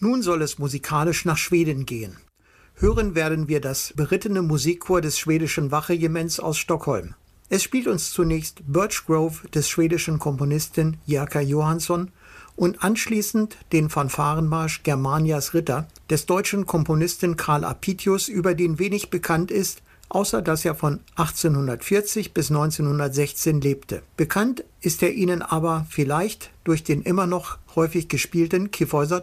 Nun soll es musikalisch nach Schweden gehen. Hören werden wir das berittene Musikchor des schwedischen Wachregiments aus Stockholm. Es spielt uns zunächst Birch Grove des schwedischen Komponisten Jerka Johansson und anschließend den Fanfarenmarsch Germanias Ritter des deutschen Komponisten Karl Apitius, über den wenig bekannt ist, außer dass er von 1840 bis 1916 lebte. Bekannt ist er Ihnen aber vielleicht durch den immer noch häufig gespielten Kyffhäuser